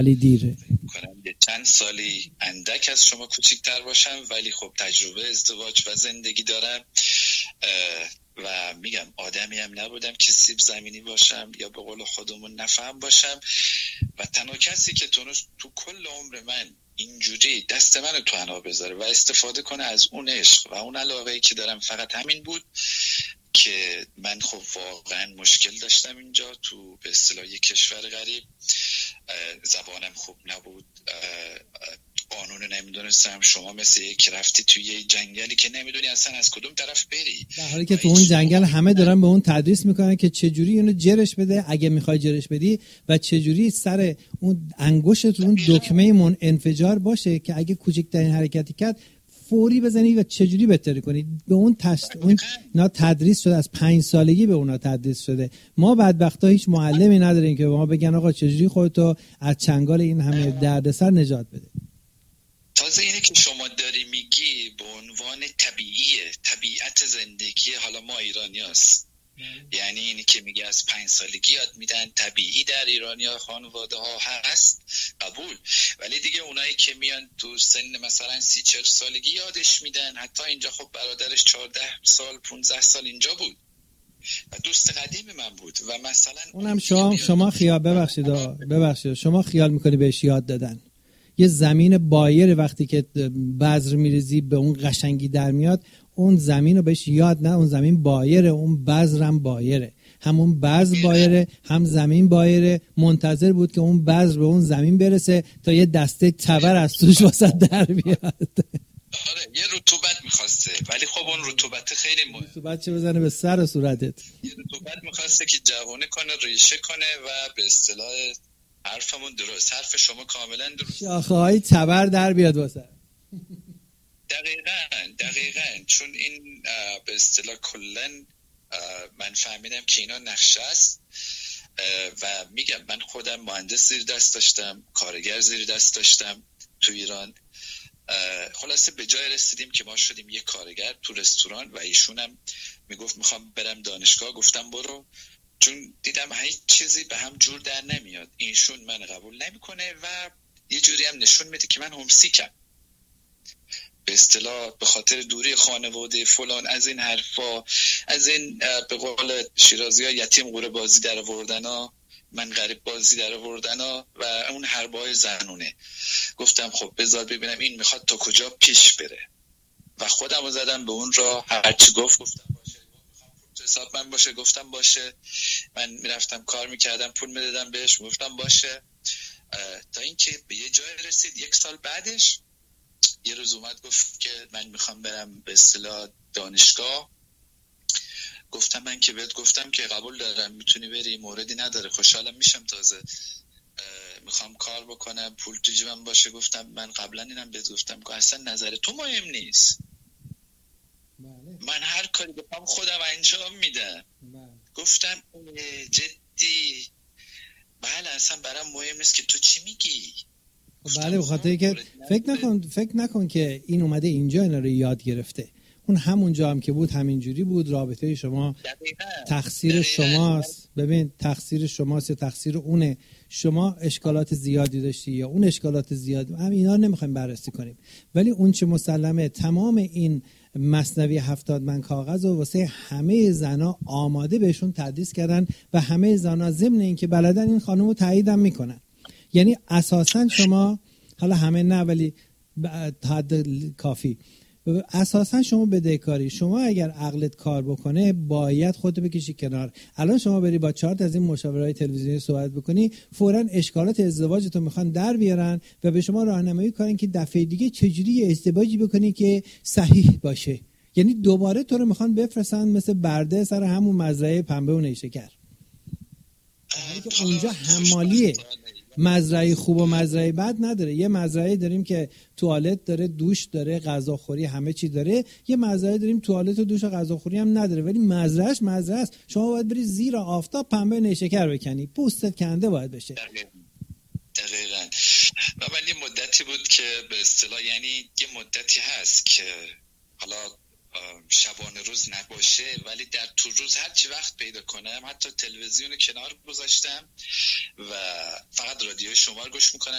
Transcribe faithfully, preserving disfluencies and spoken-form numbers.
ولی دیره. کنم یه چند سالی اندک از شما کوچیک‌تر باشم، ولی خب تجربه ازدواج و زندگی دارم و میگم آدمی هم نبودم که سیب زمینی باشم یا به قول خودمون نفهم باشم و تنها کسی که تونست تو کل عمر من اینجوری دست منو تو حنا بذاره و استفاده کنه از اون عشق و اون علاقه‌ای که دارم فقط همین بود که من خب واقعا مشکل داشتم اینجا تو به اصطلاح یک کشور غریب، زبانم خوب نبود، قانون نمیدونستم. شما مثل یک رفتی توی یه جنگلی که نمیدونی اصلا از کدوم طرف بری، در حالی که تو اون جنگل همه دارن به اون تدریس میکنن که چجوری اونو جرش بده اگه میخوای جرش بدی و چجوری سر اون انگشت رو اون دکمه من انفجار باشه که اگه کوچکترین حرکتی کرد فوری بزنی و چجوری بهتری کنی. به اون تست اون نا تدریس شده، از پنج سالگی به اونا تدریس شده. ما بدبختا هیچ معلمی نداریم که ما بگن آقا چجوری خودتو از چنگال این همه دردسر نجات بده. تازه اینه که شما داری میگی به عنوان طبیعیه، طبیعت زندگی حالا ما ایرانیاست. یعنی اینی که میگه از پنج سالگی یاد میدن، طبیعی در ایرانیا خانواده ها هست، قبول. ولی دیگه اونایی که میان تو سن مثلا سی چهل سالگی یادش میدن. حتی اینجا خب برادرش چهارده سال پونزده سال اینجا بود و دوست قدیم من بود و مثلا اونم شما شما خیال ببخشید ببخشید شما خیال میکنی بهش یاد دادن. یه زمین بایر وقتی که بذر میریزی به اون قشنگی در میاد، اون زمین رو بهش یاد نه، اون زمین بایره، اون بذرم بایره، همون بذر بایره هم زمین بایره. منتظر بود که اون بذر به اون زمین برسه تا یه دسته تبر از توش واسه در بیاد. آره یه رطوبت میخواسته، ولی خب اون رطوبت خیلی مهمه. رطوبت چه بزنه به سر و صورتت؟ یه رطوبت میخواسته که جوانه کنه، ریشه کنه و به اصطلاح حرفمون درست، حرف شما کاملا درست، شاخه های تبر در بیاد واسه. دقیقاً دقیقاً چون این به اصطلاح کلن من فهمیدم که اینا نقشه است و میگم من خودم مهندس زیر دست داشتم، کارگر زیر دست داشتم تو ایران. خلاصه به جای رسیدیم که ما شدیم یک کارگر تو رستوران و ایشونم میگفت میخوام برم دانشگاه. گفتم برو، چون دیدم هیچ چیزی به هم جور در نمیاد. ایشون من قبول نمیکنه و یه جوری هم نشون میده که من هومسیکم، به اصطلاح به خاطر دوری خانواده فلان، از این حرفا، از این به قول شیرازی‌ها یتیم قوره بازی در آوردنا، من غریب بازی در آوردنا و اون حربای زنونه. گفتم خب بذار ببینم این میخواد تا کجا پیش بره و خودم رو زدم به اون راه. هرچی گفت گفتم باشه، تو حساب من باشه گفتم باشه. من میرفتم کار میکردم، پول میدادم بهش، گفتم باشه، تا اینکه به یه جای رسید. یک سال بعدش یه روز اومد گفت که من میخوام برم به اصطلاح دانشگاه. گفتم من که بهت گفتم که قبول دارم، میتونی بری، موردی نداره، خوشحالم میشم، تازه میخوام کار بکنم، پول تو جیبم باشه. گفتم من قبلا اینم بهت گفتم که اصلا نظر تو مهم نیست، من هر کاری بخوام خودم انجام میدم. گفتم جدی؟ بله اصلا برام مهم نیست که تو چی میگی. بله به خاطر که فکر نکن فکر نکن که این اومده اینجا اینا رو یاد گرفته. اون همونجا هم که بود همینجوری بود. رابطه شما دقیقا. تقصیر دقیقا. شماست. ببین تقصیر شماست یا تقصیر اونه. شما اشکالات زیادی داشتی یا اون اشکالات زیادی، هم اینا رو نمیخوایم بررسی کنیم، ولی اون چه مسلمه تمام این مثنوی هفتاد من کاغذ و واسه همه زنا آماده بهشون تدریس کردن و همه زنا ضمن این که بلدن این خانم رو تایید هم میکنن. یعنی اساسا شما، حالا همه نه ولی حد کافی، اساسا شما بدهکاری، شما اگر عقلت کار بکنه باید خودت بکشی کنار. الان شما بری با چارت از این مشاورهای تلویزیونی صحبت بکنی، فوراً اشکالات ازدواجتو میخوان در بیارن و به شما راهنمایی کنن که دفعه دیگه چجوری یه ازدواجی بکنی که صحیح باشه. یعنی دوباره تو رو میخوان بفرستن مثل برده سر همون مزرعه پنبه و نیشکر. اونجا حمالیه، مزرعه خوب و مزرعه بد نداره. یه مزرعه داریم که توالت داره، دوش داره، غذاخوری، همه چی داره. یه مزرعه داریم توالت و دوش و غذاخوری هم نداره، ولی مزرعهش مزرعه است. شما باید بری زیر آفتاب پنبه نیشکر بکنی، پوستت کنده باید بشه. دقیقاً. و من یه مدتی بود که به اصطلاح، یعنی یه مدتی هست که حالا شبانه روز نباشه، ولی در تو روز هر چی وقت پیدا کنم حتی تلویزیون کنار گذاشتم و فقط رادیو شما رو گوش میکنم